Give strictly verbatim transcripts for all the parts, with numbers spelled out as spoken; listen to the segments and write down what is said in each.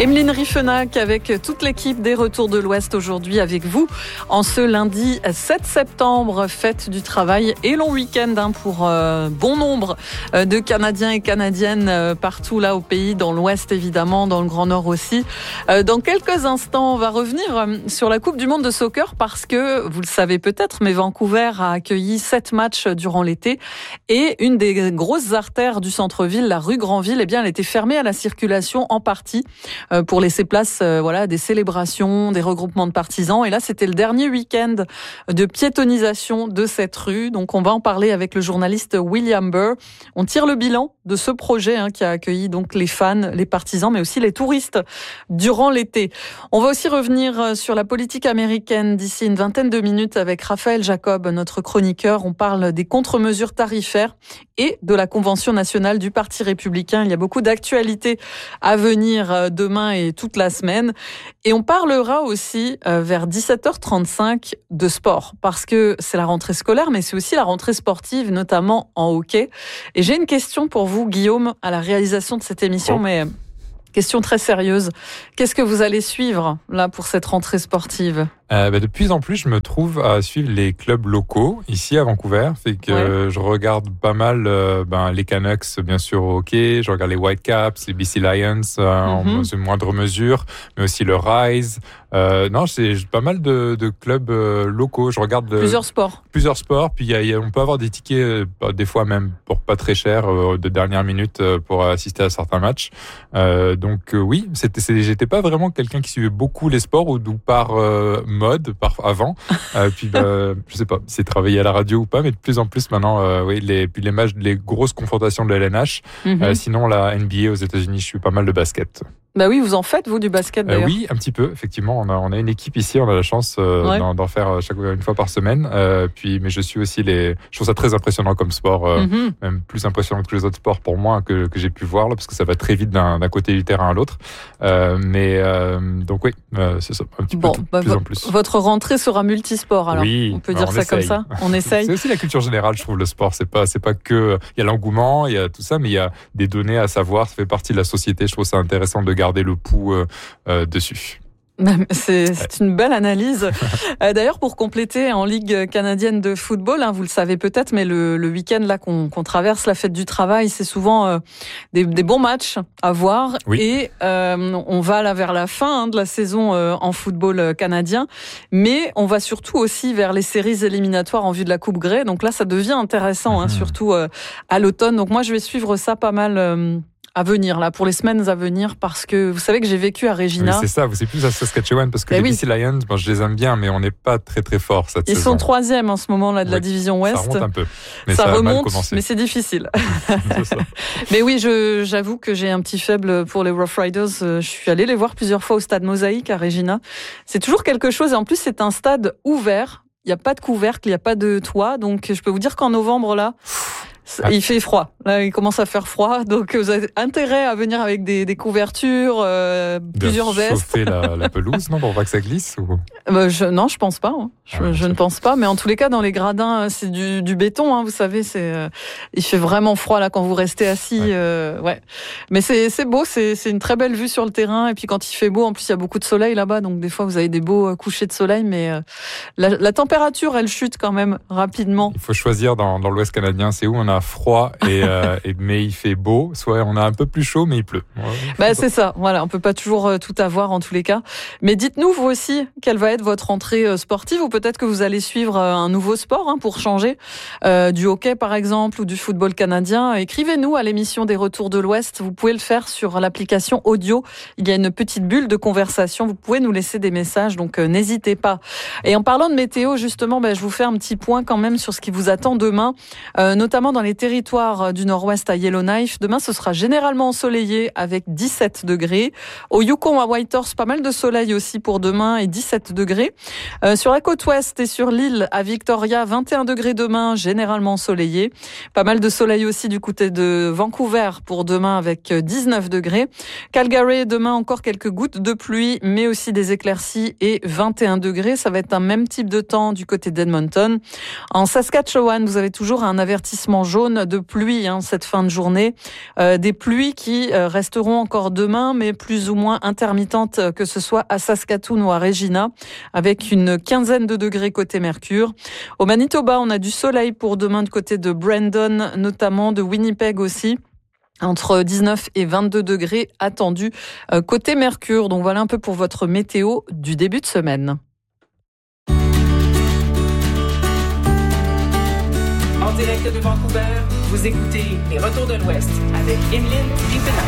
Emeline Riefenach avec toute l'équipe des Retours de l'Ouest aujourd'hui avec vous en ce lundi sept septembre, fête du travail et long week-end hein, pour euh, bon nombre euh, de Canadiens et Canadiennes euh, partout là au pays, dans l'Ouest évidemment, dans le Grand Nord aussi. Euh, dans quelques instants, on va revenir euh, sur la Coupe du Monde de soccer parce que, vous le savez peut-être, mais Vancouver a accueilli sept matchs durant l'été et une des grosses artères du centre-ville, la rue Granville, eh bien, elle était fermée à la circulation en partie pour laisser place euh, voilà, à des célébrations, des regroupements de partisans. Et là, c'était le dernier week-end de piétonisation de cette rue. Donc, on va en parler avec le journaliste William Burr. On tire le bilan de ce projet hein, qui a accueilli donc les fans, les partisans, mais aussi les touristes durant l'été. On va aussi revenir sur la politique américaine d'ici une vingtaine de minutes avec Raphaël Jacob, notre chroniqueur. On parle des contre-mesures tarifaires et de la Convention nationale du Parti républicain. Il y a beaucoup d'actualités à venir demain et toute la semaine. Et on parlera aussi euh, vers dix-sept heures trente-cinq de sport parce que c'est la rentrée scolaire, mais c'est aussi la rentrée sportive, notamment en hockey. Et j'ai une question pour vous, Guillaume, à la réalisation de cette émission, oh. mais question très sérieuse. Qu'est-ce que vous allez suivre là pour cette rentrée sportive ? Euh, bah, de plus en plus, je me trouve à suivre les clubs locaux ici à Vancouver. Fait que ouais. je regarde pas mal euh, ben, les Canucks, bien sûr, au hockey. Je regarde les Whitecaps, les B C Lions euh, mm-hmm. en une moindre mesure, mais aussi le Rise. Euh, non, c'est pas mal de, de clubs euh, locaux. Je regarde de, plusieurs sports. Plusieurs sports. Puis y a, y a, on peut avoir des tickets, euh, des fois même pour pas très cher, euh, de dernière minute euh, pour assister à certains matchs. Euh, donc euh, oui, c'était, c'est, j'étais pas vraiment quelqu'un qui suivait beaucoup les sports ou, ou par euh, mode par avant. Euh, puis bah, je sais pas si c'est travaillé à la radio ou pas, mais de plus en plus maintenant, euh, oui, les puis les matchs, les grosses confrontations de la L N H. Mm-hmm. Euh, sinon la N B A aux États-Unis, je suis pas mal de basket. Bah oui, vous en faites, vous, du basket, d'ailleurs. Euh, oui, un petit peu, effectivement. On a, on a une équipe ici, on a la chance euh, ouais. d'en, d'en faire chaque une fois par semaine. Euh, puis, mais je suis aussi les... Je trouve ça très impressionnant comme sport, euh, mm-hmm. même plus impressionnant que tous les autres sports pour moi que, que j'ai pu voir, là, parce que ça va très vite d'un, d'un côté du terrain à l'autre. Euh, mais euh, donc oui, euh, c'est ça, un petit bon, peu tout, bah, plus vo- en plus. Votre rentrée sera multisport, alors. Oui, on peut dire on ça essaye. comme ça. On essaye. C'est aussi la culture générale, je trouve, le sport. C'est pas, c'est pas que... Il y a l'engouement, il y a tout ça, mais il y a des données à savoir. Ça fait partie de la société. Je trouve ça intéressant de garder le pouls euh, Euh, dessus. C'est, c'est une belle analyse. euh, d'ailleurs, pour compléter, en Ligue canadienne de football, hein, vous le savez peut-être, mais le, le week-end là qu'on, qu'on traverse, la fête du travail, c'est souvent euh, des, des bons matchs à voir. Oui. Et euh, on va là vers la fin hein, de la saison euh, en football canadien, mais on va surtout aussi vers les séries éliminatoires en vue de la Coupe Grey. Donc là, ça devient intéressant, mmh. hein, surtout euh, à l'automne. Donc moi, je vais suivre ça pas mal. Euh, à venir, là, pour les semaines à venir, parce que vous savez que j'ai vécu à Regina. Oui, c'est ça, c'est plus à Saskatchewan, parce que eh les oui. B C Lions, bon, je les aime bien, mais on n'est pas très très fort cette Ils saison. Ils sont troisième en ce moment, là, de oui. la division Ouest. Ça remonte un peu. Mais ça, ça remonte, a mal commencé. Mais c'est difficile. c'est ça. Mais oui, je, j'avoue que j'ai un petit faible pour les Rough Riders. Je suis allée les voir plusieurs fois au stade Mosaïque à Regina. C'est toujours quelque chose, et en plus, c'est un stade ouvert. Il n'y a pas de couvercle, il n'y a pas de toit, donc je peux vous dire qu'en novembre, là, ah. il fait froid. Là, il commence à faire froid, donc vous avez intérêt à venir avec des, des couvertures, euh, plusieurs vestes. Chauffer la, la pelouse, non, pour pas que ça glisse ou... bah, je, Non, je pense pas. Hein. Je, ah, je ne pense pas, mais en tous les cas, dans les gradins, c'est du, du béton. Hein, vous savez, c'est, euh, il fait vraiment froid là quand vous restez assis. Ouais. Euh, ouais. Mais c'est, c'est beau, c'est, c'est une très belle vue sur le terrain. Et puis quand il fait beau, en plus, il y a beaucoup de soleil là-bas, donc des fois, vous avez des beaux couchers de soleil, mais euh, la, la température, elle chute quand même rapidement. Il faut choisir dans, dans l'Ouest canadien, c'est où on a froid et, euh, et mais il fait beau, soit on a un peu plus chaud mais il pleut. Ouais, bah c'est ça, voilà, on peut pas toujours euh, tout avoir en tous les cas. Mais dites-nous vous aussi quelle va être votre rentrée euh, sportive, ou peut-être que vous allez suivre euh, un nouveau sport hein, pour changer, euh, du hockey par exemple ou du football canadien. Écrivez-nous à l'émission des Retours de l'Ouest. Vous pouvez le faire sur l'application audio. Il y a une petite bulle de conversation. Vous pouvez nous laisser des messages, donc euh, n'hésitez pas. Et en parlant de météo justement, bah, je vous fais un petit point quand même sur ce qui vous attend demain, euh, notamment dans les territoires du Nord-Ouest à Yellowknife. Demain, ce sera généralement ensoleillé avec dix-sept degrés. Au Yukon, à Whitehorse, pas mal de soleil aussi pour demain et dix-sept degrés. Euh, sur la côte ouest et sur l'île à Victoria, vingt et un degrés demain, généralement ensoleillé. Pas mal de soleil aussi du côté de Vancouver pour demain avec dix-neuf degrés. Calgary, demain encore quelques gouttes de pluie, mais aussi des éclaircies et vingt et un degrés. Ça va être un même type de temps du côté d'Edmonton. En Saskatchewan, vous avez toujours un avertissement jaune jaune de pluie hein, cette fin de journée. Euh, des pluies qui euh, resteront encore demain, mais plus ou moins intermittentes, que ce soit à Saskatoon ou à Regina, avec une quinzaine de degrés côté Mercure. Au Manitoba, on a du soleil pour demain du côté de Brandon, notamment de Winnipeg aussi. Entre dix-neuf et vingt-deux degrés attendus euh, côté Mercure. Donc voilà un peu pour votre météo du début de semaine. En direct de Vancouver, vous écoutez Les Retours de l'Ouest avec Emeline Dupénat.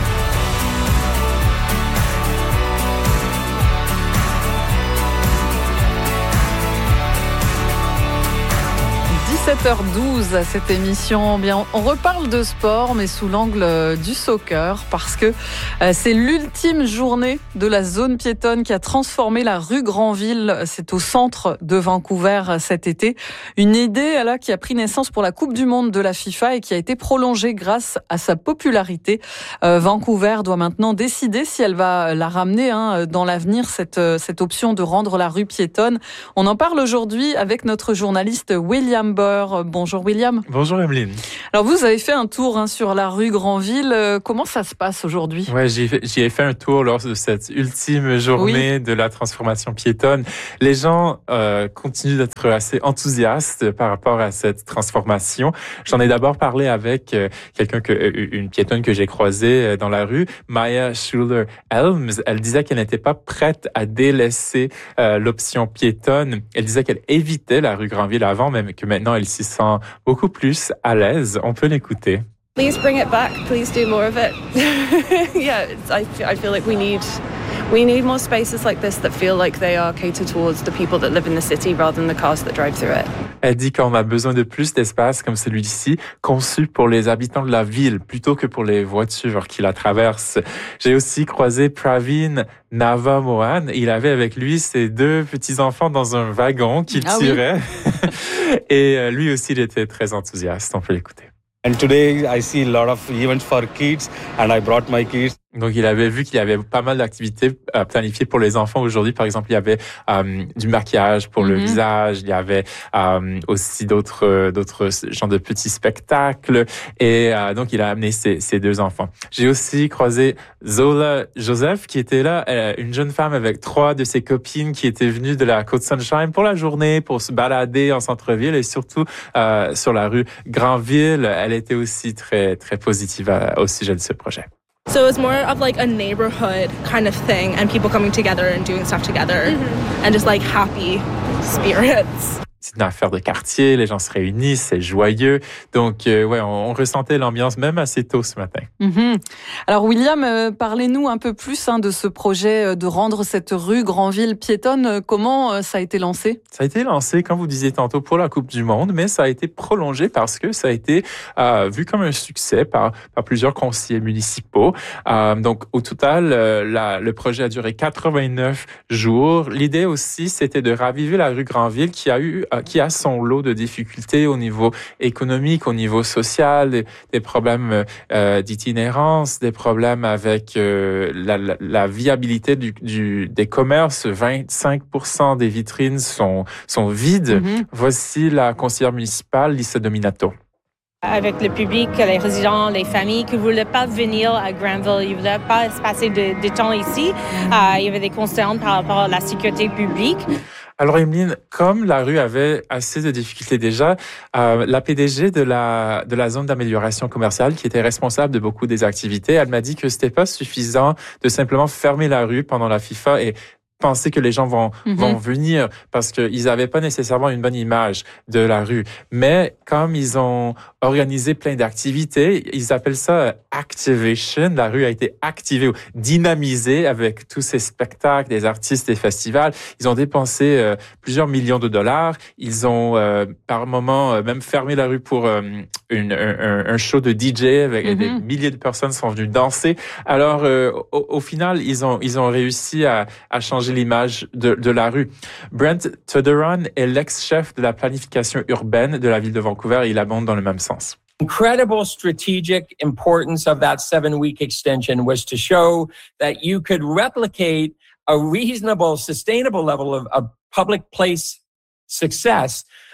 dix-sept heures douze à cette émission. Bien, on reparle de sport, mais sous l'angle du soccer, parce que c'est l'ultime journée de la zone piétonne qui a transformé la rue Granville. C'est au centre de Vancouver cet été. Une idée là qui a pris naissance pour la Coupe du Monde de la FIFA et qui a été prolongée grâce à sa popularité. Euh, Vancouver doit maintenant décider si elle va la ramener hein, dans l'avenir, cette, cette option de rendre la rue piétonne. On en parle aujourd'hui avec notre journaliste William Boer. Bonjour William. Bonjour Emeline. Alors vous avez fait un tour hein, sur la rue Granville. Comment ça se passe aujourd'hui ? Ouais, j'y ai, j'y ai fait un tour lors de cette ultime journée oui. de la transformation piétonne. Les gens euh, continuent d'être assez enthousiastes par rapport à cette transformation. J'en ai d'abord parlé avec euh, quelqu'un que, une piétonne que j'ai croisée dans la rue, Maya Schuler-Elms. Elle disait qu'elle n'était pas prête à délaisser euh, l'option piétonne. Elle disait qu'elle évitait la rue Granville avant, même que maintenant elle s'y sent beaucoup plus à l'aise. On peut l'écouter. Please bring it back. Please do more of it. yeah, it's, I, I feel like we need we need more spaces like this that feel like they are catered towards the people that live in the city rather than the cars that drive through it. Elle dit qu'on a besoin de plus d'espace comme celui-ci, conçu pour les habitants de la ville plutôt que pour les voitures qui la traversent. J'ai aussi croisé Praveen Navamohan. Il avait avec lui ses deux petits-enfants dans un wagon qu'il ah tirait. Oui. Et lui aussi, il était très enthousiaste. On peut l'écouter. And today I see a lot of events for kids and I brought my kids. Donc, il avait vu qu'il y avait pas mal d'activités euh, planifiées pour les enfants aujourd'hui. Par exemple, il y avait euh, du maquillage pour mm-hmm. le visage. Il y avait euh, aussi d'autres euh, d'autres genres de petits spectacles. Et euh, donc, il a amené ses, ses deux enfants. J'ai aussi croisé Zola Joseph qui était là, euh, une jeune femme avec trois de ses copines qui étaient venues de la Côte-Sunshine pour la journée, pour se balader en centre-ville et surtout euh, sur la rue Granville. Elle était aussi très très positive à, au sujet de ce projet. So it was more of like a neighborhood kind of thing and people coming together and doing stuff together mm-hmm. and just like happy spirits. C'est une affaire de quartier, les gens se réunissent, c'est joyeux. Donc, euh, ouais, on, on ressentait l'ambiance même assez tôt ce matin. Mm-hmm. Alors, William, euh, parlez-nous un peu plus hein, de ce projet de rendre cette rue Granville piétonne. Comment euh, ça a été lancé ? Ça a été lancé, comme vous disiez tantôt, pour la Coupe du Monde, mais ça a été prolongé parce que ça a été euh, vu comme un succès par, par plusieurs conseillers municipaux. Euh, donc, au total, euh, la, le projet a duré quatre-vingt-neuf jours. L'idée aussi, c'était de raviver la rue Granville qui a eu qui a son lot de difficultés au niveau économique, au niveau social, des, des problèmes euh, d'itinérance, des problèmes avec euh, la, la, la viabilité du, du, des commerces. vingt-cinq pour cent des vitrines sont, sont vides. Mm-hmm. Voici la conseillère municipale, Lisa Dominato. Avec le public, les résidents, les familles qui ne voulaient pas venir à Granville, ils ne voulaient pas se passer de, de temps ici. Euh, il y avait des concerns par rapport à la sécurité publique. Alors, Emeline, comme la rue avait assez de difficultés déjà, euh, la P D G de la de la zone d'amélioration commerciale, qui était responsable de beaucoup des activités, elle m'a dit que c'était pas suffisant de simplement fermer la rue pendant la FIFA et penser que les gens vont mm-hmm. vont venir parce qu'ils n'avaient pas nécessairement une bonne image de la rue. Mais comme ils ont organisé plein d'activités, ils appellent ça activation. La rue a été activée ou dynamisée avec tous ces spectacles, des artistes, des festivals. Ils ont dépensé euh, plusieurs millions de dollars. Ils ont euh, par moment euh, même fermé la rue pour euh, une, un, un show de D J avec mm-hmm. des milliers de personnes sont venues danser. Alors euh, au, au final, ils ont ils ont réussi à, à changer l'image de, de la rue. Brent Toderon est l'ex-chef de la planification urbaine de la ville de Vancouver et il abonde dans le même sens. Incredible strategic importance of that seven-week extension was to show that you could replicate a reasonable, sustainable level of, of public place success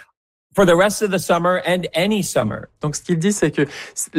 for the rest of the summer and any summer. Donc, ce qu'il dit, c'est que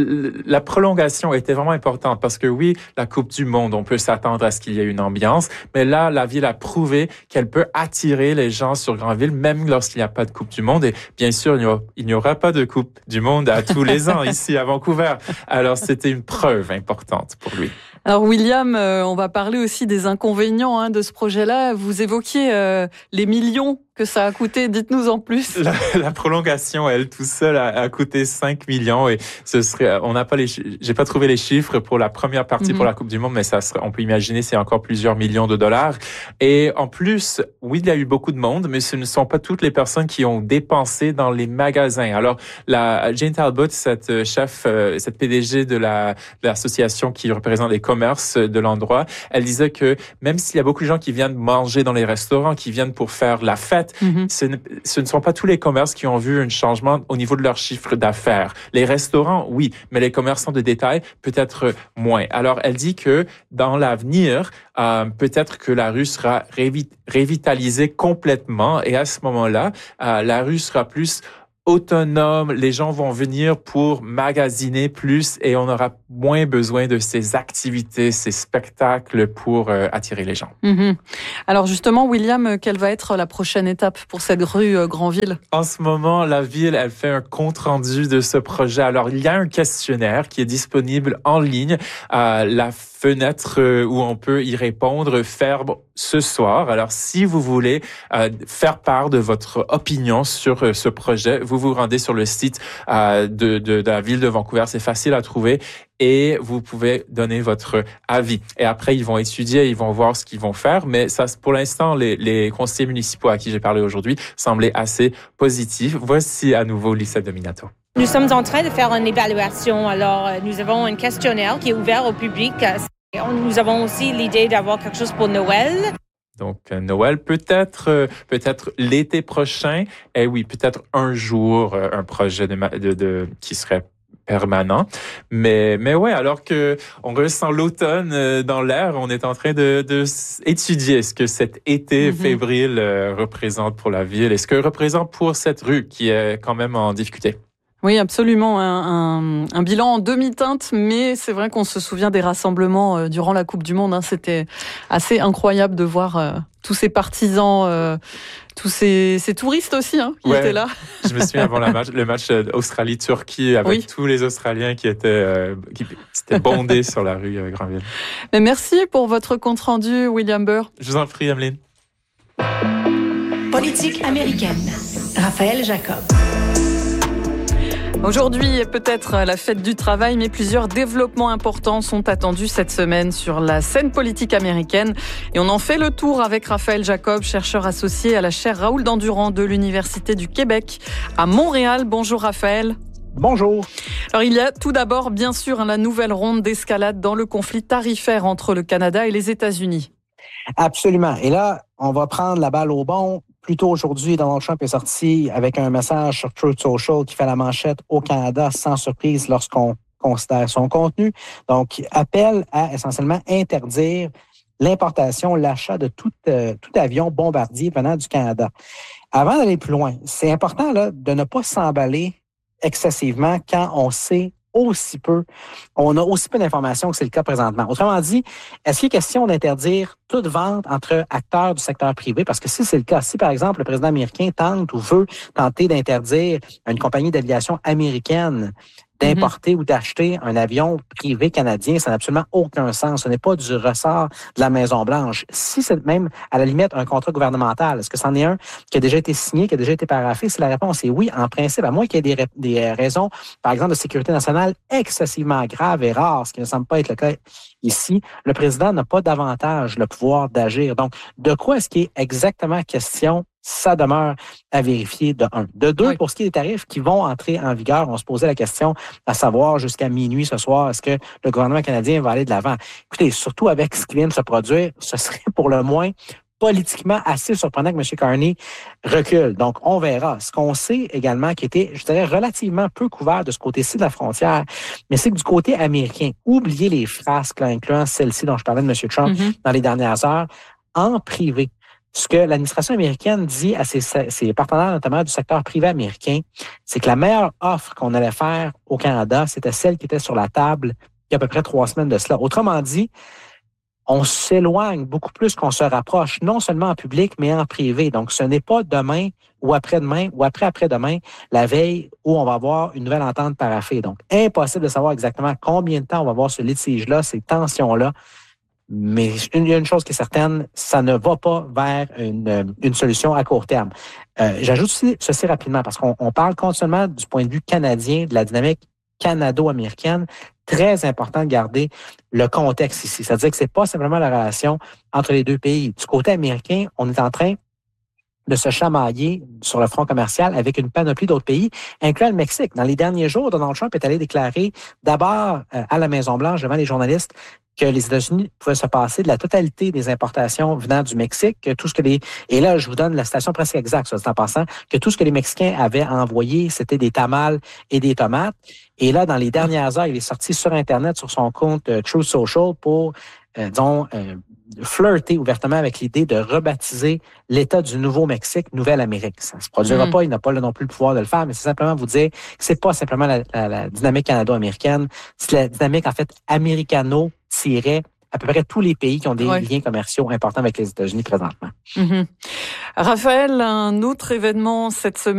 la prolongation était vraiment importante parce que oui, la Coupe du Monde, on peut s'attendre à ce qu'il y ait une ambiance, mais là, la ville a prouvé qu'elle peut attirer les gens sur Granville, même lorsqu'il n'y a pas de Coupe du Monde. Et bien sûr, il n'y aura, il n'y aura pas de Coupe du Monde à tous les ans ici à Vancouver. Alors, c'était une preuve importante pour lui. Alors William, euh, on va parler aussi des inconvénients hein, de ce projet-là. Vous évoquiez euh, les millions que ça a coûté. Dites-nous en plus. La, la prolongation, elle, tout seul, a, a coûté cinq millions et ce serait, on n'a pas les, j'ai pas trouvé les chiffres pour la première partie mm-hmm. pour la Coupe du Monde, mais ça serait, on peut imaginer, c'est encore plusieurs millions de dollars. Et en plus, oui, il y a eu beaucoup de monde, mais ce ne sont pas toutes les personnes qui ont dépensé dans les magasins. Alors, la Jane Talbot, cette chef, cette P D G de la, de l'association qui représente les commerces de l'endroit, elle disait que même s'il y a beaucoup de gens qui viennent manger dans les restaurants, qui viennent pour faire la fête, Mm-hmm. Ce, ne, ce ne sont pas tous les commerces qui ont vu un changement au niveau de leur chiffre d'affaires. Les restaurants, oui, mais les commerçants de détail, peut-être moins. Alors, elle dit que dans l'avenir, euh, peut-être que la rue sera révi- révitalisée complètement et à ce moment-là, euh, la rue sera plus autonome, les gens vont venir pour magasiner plus et on aura moins besoin de ces activités, ces spectacles pour euh, attirer les gens. Mmh. Alors justement, William, quelle va être la prochaine étape pour cette rue euh, Granville? En ce moment, la ville, elle fait un compte-rendu de ce projet. Alors, il y a un questionnaire qui est disponible en ligne à la fenêtre où on peut y répondre ferme ce soir. Alors, si vous voulez euh, faire part de votre opinion sur euh, ce projet, vous vous rendez sur le site euh, de, de, de la ville de Vancouver. C'est facile à trouver et vous pouvez donner votre avis. Et après, ils vont étudier, ils vont voir ce qu'ils vont faire. Mais ça, pour l'instant, les, les conseillers municipaux à qui j'ai parlé aujourd'hui semblaient assez positifs. Voici à nouveau Lisa Dominato. Nous sommes en train de faire une évaluation. Alors, nous avons un questionnaire qui est ouvert au public. Nous avons aussi l'idée d'avoir quelque chose pour Noël. Donc, Noël, peut-être euh, peut-être l'été prochain. Et oui, peut-être un jour, euh, un projet de, de, de qui serait permanent. Mais, mais ouais, alors que on ressent l'automne euh, dans l'air, on est en train de, de étudier ce que cet été mm-hmm. fébrile euh, représente pour la ville et ce que représente pour cette rue qui est quand même en difficulté. Oui, absolument. Un, un, un bilan en demi-teinte, mais c'est vrai qu'on se souvient des rassemblements euh, durant la Coupe du Monde. Hein. C'était assez incroyable de voir euh, tous ces partisans, euh, tous ces, ces touristes aussi hein, qui ouais, étaient là. Je me souviens avant la match, le match Australie-Turquie avec oui. tous les Australiens qui étaient, euh, qui étaient bondés sur la rue euh, Granville. Mais merci pour votre compte-rendu, William Burr. Je vous en prie, Emeline. Politique américaine. Raphaël Jacob. Aujourd'hui est peut-être la fête du travail, mais plusieurs développements importants sont attendus cette semaine sur la scène politique américaine. Et on en fait le tour avec Raphaël Jacob, chercheur associé à la chaire Raoul Dandurand de l'Université du Québec à Montréal. Bonjour Raphaël. Bonjour. Alors il y a tout d'abord bien sûr la nouvelle ronde d'escalade dans le conflit tarifaire entre le Canada et les États-Unis. Absolument. Et là, on va prendre la balle au bon. Plus tôt aujourd'hui, Donald Trump est sorti avec un message sur Truth Social qui fait la manchette au Canada sans surprise lorsqu'on considère son contenu. Donc, appelle à essentiellement interdire l'importation, l'achat de tout, euh, tout avion bombardier venant du Canada. Avant d'aller plus loin, c'est important là, de ne pas s'emballer excessivement quand on sait aussi peu, on a aussi peu d'informations que c'est le cas présentement. Autrement dit, est-ce qu'il est question d'interdire toute vente entre acteurs du secteur privé? Parce que si c'est le cas, si par exemple le président américain tente ou veut tenter d'interdire à une compagnie d'aviation américaine d'importer mm-hmm. ou d'acheter un avion privé canadien, ça n'a absolument aucun sens. Ce n'est pas du ressort de la Maison-Blanche. Si c'est même, à la limite, un contrat gouvernemental, est-ce que c'en est un qui a déjà été signé, qui a déjà été paraphé? Si la réponse est oui, en principe, à moins qu'il y ait des, des raisons, par exemple, de sécurité nationale excessivement graves et rares, ce qui ne semble pas être le cas ici, le président n'a pas davantage le pouvoir d'agir. Donc, de quoi est-ce qu'il est exactement question? Ça demeure à vérifier de un. De deux, oui. Pour ce qui est des tarifs qui vont entrer en vigueur, on se posait la question à savoir jusqu'à minuit ce soir, est-ce que le gouvernement canadien va aller de l'avant? Écoutez, surtout avec ce qui vient de se produire, ce serait pour le moins politiquement assez surprenant que M. Carney recule. Donc, on verra. Ce qu'on sait également qui était, je dirais, relativement peu couvert de ce côté-ci de la frontière, mais c'est que du côté américain, oubliez les frasques, là, incluant celle-ci dont je parlais de M. Trump mm-hmm. dans les dernières heures, en privé, ce que l'administration américaine dit à ses, ses partenaires, notamment du secteur privé américain, c'est que la meilleure offre qu'on allait faire au Canada, c'était celle qui était sur la table il y a à peu près trois semaines de cela. Autrement dit, on s'éloigne beaucoup plus qu'on se rapproche, non seulement en public, mais en privé. Donc, ce n'est pas demain ou après-demain ou après-après-demain, la veille où on va avoir une nouvelle entente paraphée. Donc, impossible de savoir exactement combien de temps on va avoir ce litige-là, ces tensions-là. Mais il y a une chose qui est certaine, ça ne va pas vers une, une solution à court terme. Euh, j'ajoute ceci, ceci rapidement, parce qu'on on parle continuellement du point de vue canadien, de la dynamique canado-américaine. Très important de garder le contexte ici. C'est-à-dire que c'est pas simplement la relation entre les deux pays. Du côté américain, on est en train de se chamailler sur le front commercial avec une panoplie d'autres pays, incluant le Mexique. Dans les derniers jours, Donald Trump est allé déclarer d'abord euh, à la Maison-Blanche devant les journalistes que les États-Unis pouvaient se passer de la totalité des importations venant du Mexique, que tout ce que les, et là, je vous donne la citation presque exacte, soit dit en passant, que tout ce que les Mexicains avaient envoyé, c'était des tamales et des tomates. Et là, dans les dernières heures, il est sorti sur Internet, sur son compte euh, Truth Social pour, euh, disons, euh, flirter ouvertement avec l'idée de rebaptiser l'État du Nouveau-Mexique Nouvelle-Amérique. Ça ne se produira mmh. pas, il n'a pas là non plus le pouvoir de le faire, mais c'est simplement vous dire que c'est pas simplement la, la, la dynamique canado-américaine, c'est la dynamique, en fait, américano tirait à peu près tous les pays qui ont des ouais. liens commerciaux importants avec les États-Unis présentement. Mmh. Raphaël, un autre événement cette semaine